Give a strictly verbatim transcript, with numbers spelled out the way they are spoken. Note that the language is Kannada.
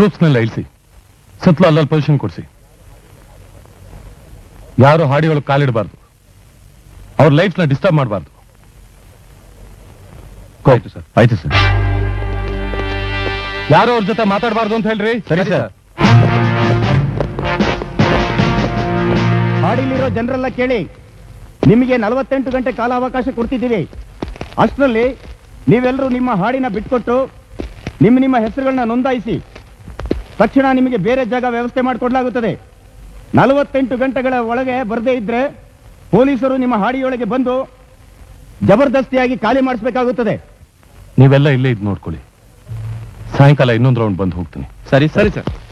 ಪ್ರೂಫ್ಸ್ನೆಲ್ಲ ಇಳಿಸಿ ಸತ್ಲು ಅಲ್ಲಲ್ಲಿ ಪೊಸಿಷನ್ ಕೊಡಿಸಿ. ಯಾರು ಹಾಡಿ ಒಳಗೆ ಕಾಲಿಡಬಾರ್ದು, ಅವ್ರ ಲೈಫ್ನ ಡಿಸ್ಟರ್ಬ್ ಮಾಡಬಾರ್ದು. ಆಯ್ತು ಸರ್. ಆಯ್ತು ಸರ್. ಯಾರು ಅವ್ರ ಜೊತೆ ಮಾತಾಡಬಾರ್ದು ಅಂತ ಹೇಳ್ರಿ. ಸರಿ ಸರ್. ಹಾಡಿಲಿರೋ ಜನರೆಲ್ಲ ಕೇಳಿ, ನಿಮಗೆ ನಲವತ್ತೆಂಟು ಗಂಟೆ ಕಾಲಾವಕಾಶ ಕೊಡ್ತಿದ್ದೀವಿ. ಅಷ್ಟರಲ್ಲಿ ನೀವೆಲ್ಲರೂ ನಿಮ್ಮ ಹಾಡಿನ ಬಿಟ್ಕೊಟ್ಟು ನಿಮ್ಮ ನಿಮ್ಮ ಹೆಸರುಗಳನ್ನ ನೋಂದಾಯಿಸಿ ತಕ್ಷಣ ನಿಮಗೆ ಬೇರೆ ಜಾಗ ವ್ಯವಸ್ಥೆ ಮಾಡಿಕೊಡ್ಲಾಗುತ್ತದೆ. ನಲವತ್ತೆಂಟು ಗಂಟೆಗಳ ಒಳಗೆ ಬರದೇ ಇದ್ರೆ ಪೊಲೀಸರು ನಿಮ್ಮ ಹಾಡಿಯೊಳಗೆ ಬಂದು ಜಬರ್ದಸ್ತಿಯಾಗಿ ಖಾಲಿ ಮಾಡಿಸಬೇಕಾಗುತ್ತದೆ. ನೀವೆಲ್ಲ ಇಲ್ಲೇ ಇದ್ ನೋಡ್ಕೊಳ್ಳಿ. ಸಾಯಂಕಾಲ ಇನ್ನೊಂದು ರೌಂಡ್ ಬಂದು ಹೋಗ್ತೀನಿ. ಸರಿ ಸರಿ ಸರ್.